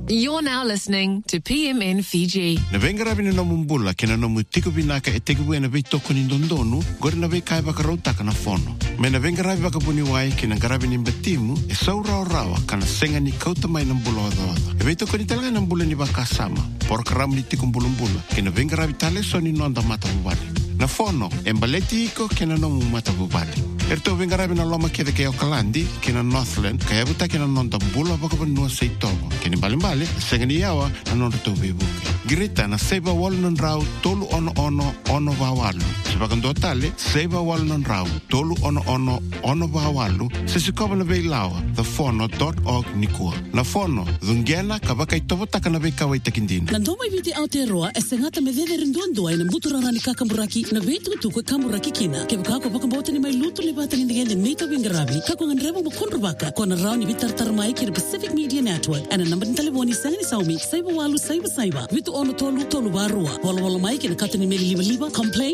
You're now listening to PMN Fiji. Na venga rabi na mumbula kena no mutiko binaka e teki buena vei toko ni ndondonu gori na vei kai baka rautaka na fono. Me na venga rabi baka buni wai kena garabi ni mbetimu e sau rao rawa kana senga ni kauta mai na mbula oda. E vei toko ni talanga na mbula ni baka sama. Por karamu ni tiko mbula kena venga rabi tale so ni nonda mata bubali. Na fono e mbaleti iko kena no mata bubali. Erto venga rabi na loma kede ke Auckland kena Northland kaya buta kena nonda mbula baka banua sei togo. Keni mbali senga ni yawa na nonda tau bebuke. Grita na seba walu non rau tolu ono vawalu. Sebakan do tale seba walu non rau tolu ono vawalu. Se sikoba na vei lawa thefono.org nikua. Na fono dhungena kabaka itovo taka na vei kawa itakindina. Na ndoma ibiti Aotearoa e sengata me vede rinduandua ina mbutura rani kakamburaki na vei tukutukwe kamburaki kina. Ke bukako baka mbota ni mai lutu le bata ngindigende nita wingarabi kako nganrebo mukundru baka kwa na rau ni vitar mai ki Pacific Media Network. Ana namba nitaleboni sangani saumi saiba walu saiba. Vitu ono tolu barua. Wala maiki na katani meli liba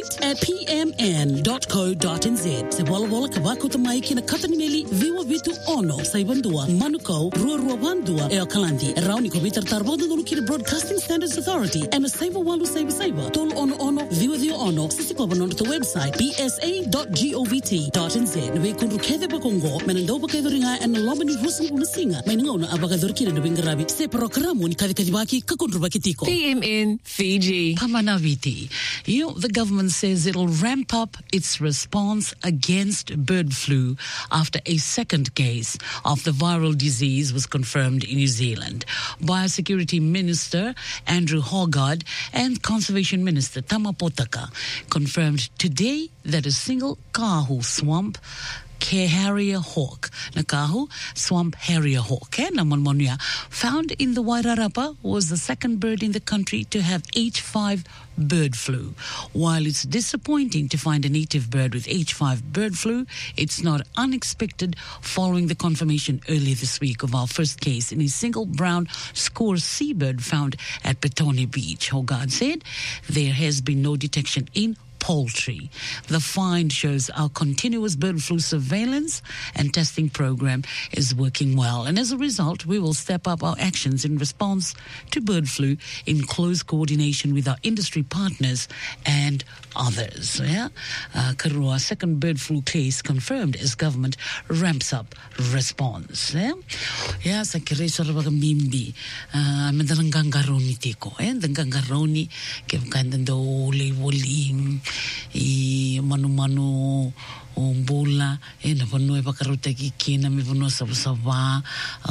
complaint@pmn.co.nz. Se wala kabako ta maiki na katani meli viwa vitu ono saibandua manuko rua bandua e Auckland. Rauni ko vitar tarbodo no ki Broadcasting Standards Authority. Ema saiba walu saiba. Tolu ono viwa ono. Sisi ko bono to website bsa.govt.nz. Nwe kunru kede bakongo menendo bakaidoringa en lomani rusu unasinga. Mainngona abakadorkina no bingarabi. Se programo ni kadibaki kakundru bakitiko. PMN Fiji. Pamanaviti. The government says it'll ramp up its response against bird flu after a second case of the viral disease was confirmed in New Zealand. Biosecurity Minister Andrew Hogarth and Conservation Minister Tama Potaka confirmed today that a single Kahu swamp harrier hawk, Nakahu swamp harrier hawk, found in the Wairarapa was the second bird in the country to have H5 bird flu. While it's disappointing to find a native bird with H5 bird flu, it's not unexpected following the confirmation earlier this week of our first case in a single brown score seabird found at Petone Beach. Hogarth said there has been no detection in poultry. The find shows our continuous bird flu surveillance and testing program is working well. And as a result, we will step up our actions in response to bird flu in close coordination with our industry partners and others. Karua, second bird flu case confirmed as government ramps up response. Sa kiresa rabaga mimbi. Mendalang gangaroni tiko. The gangaroni kevkandando wolim. I manu umbula na vanu e bakaruta ki kina me vanu sabsava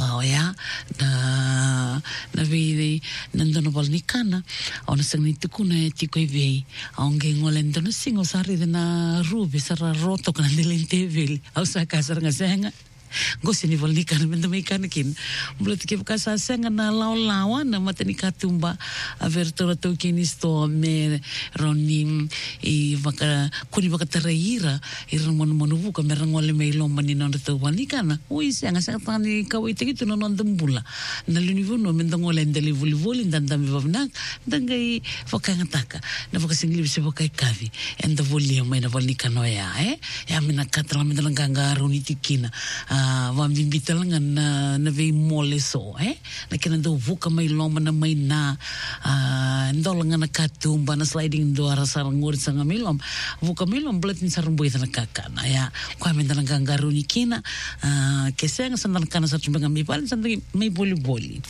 na vei nandono balnikana ona sangni tukuna e tiko e vei aonge ngolendo no singo sari na rubi sara roto kana dilente veli au sa kasar ngasenga gosi ni volnika na mendo mai kanakin mulat ke kasa senga na lawa na matani katumba avertura to kinisto me ronim I vaka kuni vaka taraira irmon monuvu ka merangole mai lomba ni nonda to volnika na ui senga tani kawai tekitu no nondambula na lunivu no mendo ngole ndeli volivoli ndanda me vavnak dangai vaka ngataka na vaka singli se vaka kavi enda volia mai na volnika no ya mina katra mendo nganga roni tikina vambimbitalanga na vei mole so na kena do vuka mai loma na mai na ndolanga na katumba na sliding do arasarangor sanga milom vuka milom blatin sarumboy na kakana kwa menda na gangaruni kina kesenga sandan kana sa chumba mi pal sandan mai boli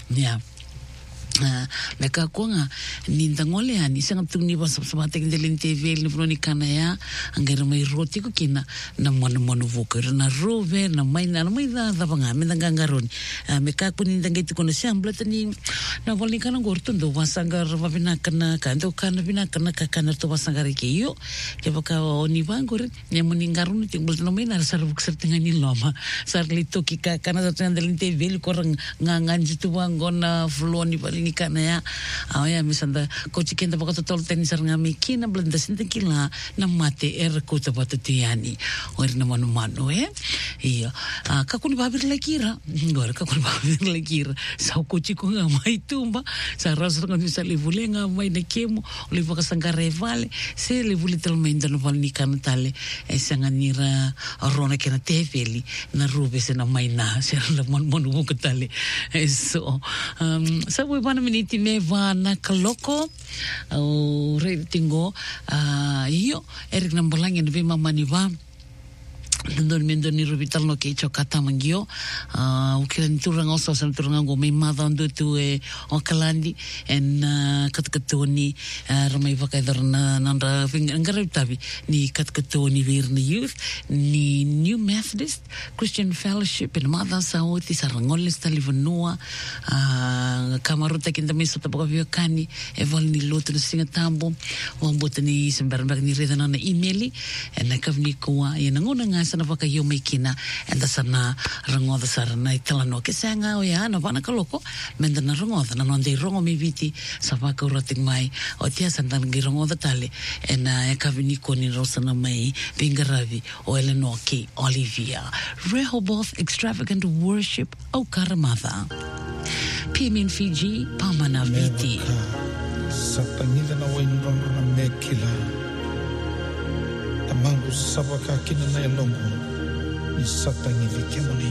meka konga nindangole ani sanga tuni ba sabate ndelin TV ni froni kana angera mai roti ko kina na mono voker na rove na mai da banga mendanga ngaron meka ko nindangai ko na sambla tani na volni kana gortundo wasangar vavina kana kando kana vina kana kakana to wasangar ke yo ke baka oni bangor nyamuni ngarun tingbul no mai na sarvuk sertingani loma sarli to ki kana ndelin TV ko rang ngangan jitu wangona floni ni kana ya ya misanda ko chikenda baka totol teni saranga mi kina blenda sinta kila na mate kota bata tiani o na manu ia kakuni babir lekira ngora kakuni babir lekira sa ko chiko nga mai tumba sa rasa ngani sa levulenga mai na kemo le baka sangare vale se le vuli talmenda no val ni kana tale sanganira rona kena teveli na rube se na mai na se la monu buka tale so sa we bana miniti me vana kaloko o re tingo io erik na mbolangi nbe mamani va London mendo ni rubital no ke chokata mangio ukila ni turanga osa turanga go me mother ndo tu o kalandi en katkatoni ramai vakaidar na nanda ngara tabi ni katkatoni vir ni youth ni New Methodist Christian Fellowship en mother sauti sarangol stalivanua kamarota kinda miso taboka viokani evol ni lotu singa tambo wambota ni sembarang ni redana na emaili en kavni kwa yenangona nga sana waka yo mekina enda sana rangoda sarana italano ke sanga o ya no bana kaloko menda na rangoda na nonde rongo mi viti sa waka urating mai o tia sandan gi rangoda tale ena kavini koni rosana mai pingaravi o Elenoki Olivia Rehoboth Extravagant Worship o Karamada PMN Fiji Pamana Viti Satangida na wainu na mekila Mangu sabaka kina na elongo ni satangi vikemoni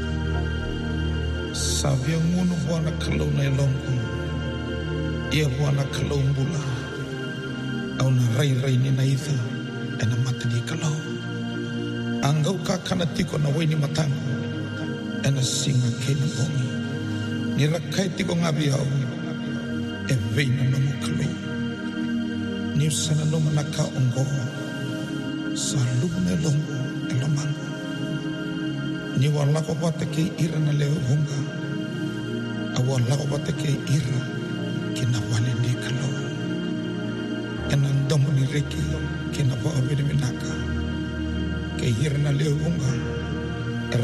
sabia ngunu buana kalau na elongo ia buana kalau mbula au na rai ni na itha ena mata ni kalau angau kakana tiko na waini matango ena singa kena bongi ni rakai tiko ngabi au e veina na mukalo ni usana no manaka ongo salubne longo elomang ni wala ko bata ke ira na leo hunga awala ko bata ke ira kina wale ni kalo enan domo ni reki kina ba obede minaka ke ira na leo hunga